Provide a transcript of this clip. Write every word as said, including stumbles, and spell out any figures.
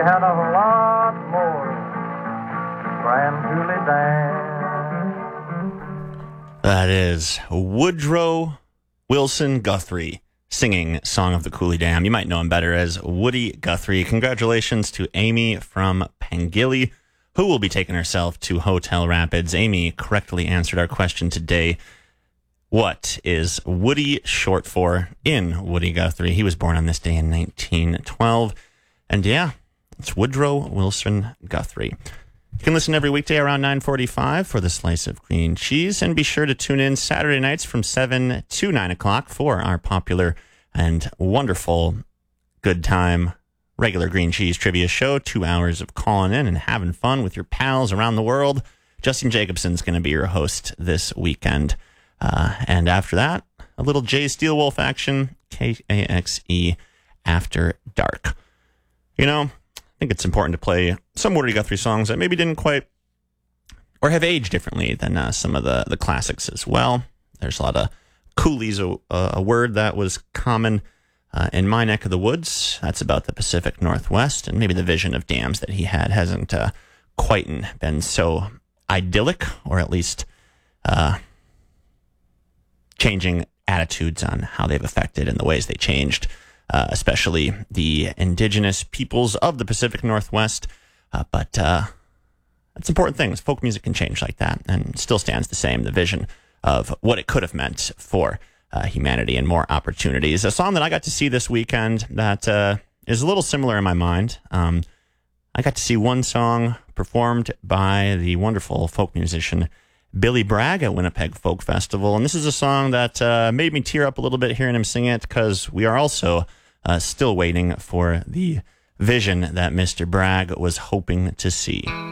had a lot more Grand Coulee Dam. That is Woodrow Wilson Guthrie singing Song of the Coulee Dam. You might know him better as Woody Guthrie. Congratulations to Amy from Pangilly, who will be taking herself to Hotel Rapids. Amy correctly answered our question today. What is Woody short for in Woody Guthrie? He was born on this day in nineteen twelve. And yeah, it's Woodrow Wilson Guthrie. You can listen every weekday around nine forty-five for the Slice of Green Cheese, and be sure to tune in Saturday nights from seven to nine o'clock for our popular and wonderful good time regular green cheese trivia show. Two hours of calling in and having fun with your pals around the world. Justin Jacobson's going to be your host this weekend. Uh, and after that, a little Jay Steelwolf action, K A X E After Dark. You know, I think it's important to play some Woody Guthrie songs that maybe didn't quite, or have aged differently than uh, some of the, the classics as well. There's a lot of coulees, a, a word that was common uh, in my neck of the woods. That's about the Pacific Northwest, and maybe the vision of dams that he had hasn't uh, quite been so idyllic, or at least uh, changing attitudes on how they've affected and the ways they changed. Uh, especially the indigenous peoples of the Pacific Northwest. Uh, but uh, it's important things. Folk music can change like that and still stands the same. The vision of what it could have meant for uh, humanity and more opportunities. A song that I got to see this weekend that uh, is a little similar in my mind. Um, I got to see one song performed by the wonderful folk musician Billy Bragg at Winnipeg Folk Festival. And this is a song that uh, made me tear up a little bit hearing him sing it, because we are also uh, still waiting for the vision that Mister Bragg was hoping to see.